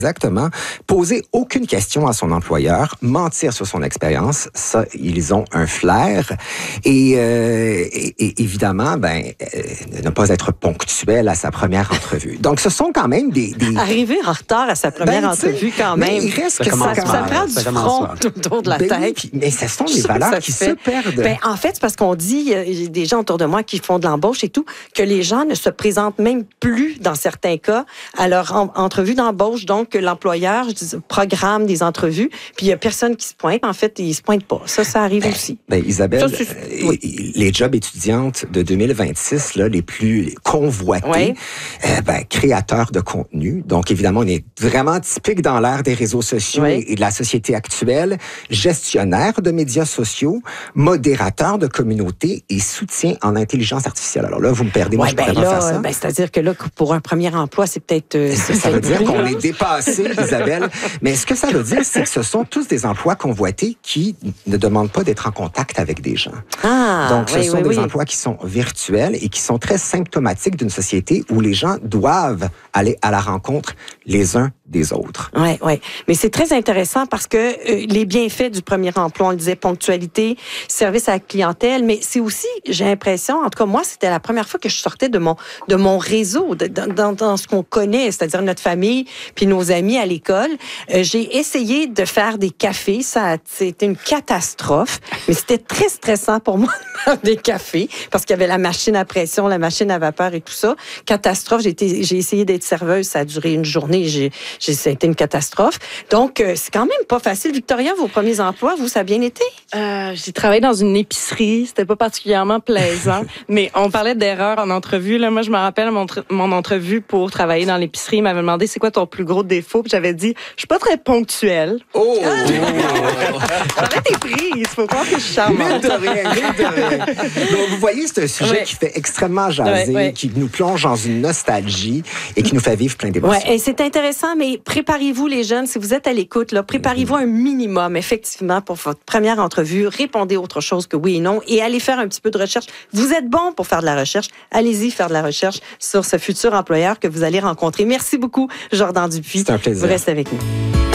Exactement. Poser aucune question à son employeur, mentir sur son expérience, ça, ils ont un flair. Et évidemment, ne pas être ponctuel à sa première entrevue. Donc, ce sont quand même des... Arriver en retard à sa première entrevue, quand même. Mais il reste que ça prend du front autour de la tête. Mais ce sont des valeurs qui se perdent. En fait, c'est parce qu'on dit, j'ai des gens autour de moi qui font de l'embauche et tout, que les gens ne se présentent même plus, dans certains cas, à leur entrevue d'embauche. Donc, que l'employeur programme des entrevues, puis il n'y a personne qui se pointe. En fait, il ne se pointe pas. Ça arrive aussi. Isabelle, les jobs étudiantes de 2026, là, les plus convoités, créateurs de contenu. Donc, évidemment, on est vraiment typique dans l'ère des réseaux sociaux et de la société actuelle. Gestionnaire de médias sociaux, modérateur de communautés et soutien en intelligence artificielle. Alors là, vous me perdez, moi, je pourrais pas faire ça. C'est-à-dire que là, pour un premier emploi, c'est peut-être... ça veut dire qu'on est dépassé, Isabelle. Mais ce que ça veut dire, c'est que ce sont tous des emplois convoités qui ne demandent pas d'être en contact avec des gens. Donc, ce sont des emplois qui sont virtuels et qui sont très symptomatiques d'une société où les gens doivent aller à la rencontre les uns des autres. Oui. Mais c'est très intéressant parce que les bienfaits du premier emploi, on le disait, ponctualité, service à la clientèle, mais c'est aussi, j'ai l'impression, en tout cas, moi, c'était la première fois que je sortais de mon réseau, dans ce qu'on connaît, c'est-à-dire notre famille puis nos amis à l'école. J'ai essayé de faire des cafés. C'était une catastrophe, mais c'était très stressant pour moi de faire des cafés parce qu'il y avait la machine à pression, la machine à vapeur et tout ça. Catastrophe. J'ai essayé d'être serveuse. Ça a duré une journée. Ça a été une catastrophe. Donc, c'est quand même pas facile. Victoria, vos premiers emplois, vous, ça a bien été? J'ai travaillé dans une épicerie. C'était pas particulièrement plaisant. Mais on parlait d'erreurs en entrevue. Là, moi, je me rappelle mon entrevue pour travailler dans l'épicerie. Il m'avait demandé c'est quoi ton plus gros défaut. Puis j'avais dit je suis pas très ponctuelle. Oh! J'avais été prise. Faut croire que je suis charmante. Mille de rien. Donc, vous voyez, c'est un sujet qui fait extrêmement jaser, qui nous plonge dans une nostalgie et qui nous fait vivre plein d'émotions. Et c'est intéressant, mais préparez-vous, les jeunes, si vous êtes à l'écoute, là, préparez-vous un minimum, effectivement, pour votre première entrevue. Répondez autre chose que oui et non et allez faire un petit peu de recherche. Vous êtes bon pour faire de la recherche. Allez-y faire de la recherche sur ce futur employeur que vous allez rencontrer. Merci beaucoup, Jordan Dupuis. C'est un plaisir. Vous restez avec nous.